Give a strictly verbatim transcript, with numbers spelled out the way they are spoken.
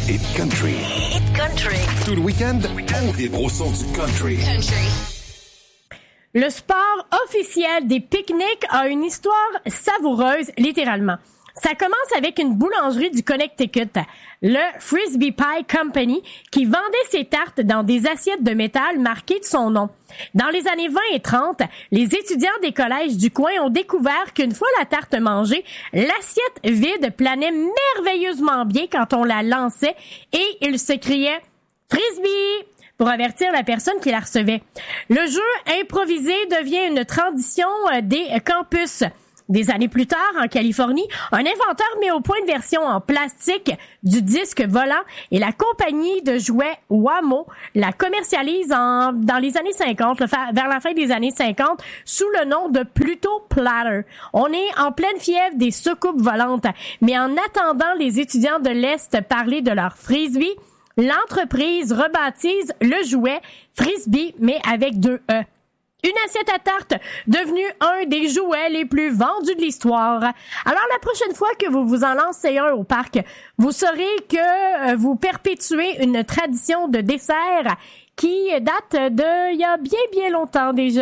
Hit Country. Hit Country. Tout le week-end, on vibre au son du country. Country. Le sport officiel des pique-niques a une histoire savoureuse, littéralement. Ça commence avec une boulangerie du Connecticut, le Frisbee Pie Company, qui vendait ses tartes dans des assiettes de métal marquées de son nom. Dans les années vingt et trente, les étudiants des collèges du coin ont découvert qu'une fois la tarte mangée, l'assiette vide planait merveilleusement bien quand on la lançait et ils se criaient « Frisbee » pour avertir la personne qui la recevait. Le jeu improvisé devient une tradition des campus. Des années plus tard, en Californie, un inventeur met au point une version en plastique du disque volant et la compagnie de jouets Wham-O la commercialise en, dans les années cinquante, vers la fin des années cinquante, sous le nom de Pluto Platter. On est en pleine fièvre des soucoupes volantes, mais en attendant les étudiants de l'Est parler de leur frisbee, l'entreprise rebaptise le jouet Frisbee, mais avec deux E. Une assiette à tarte devenue un des jouets les plus vendus de l'histoire. Alors, la prochaine fois que vous vous en lancez un au parc, vous saurez que vous perpétuez une tradition de dessert qui date de il y a bien, bien longtemps déjà.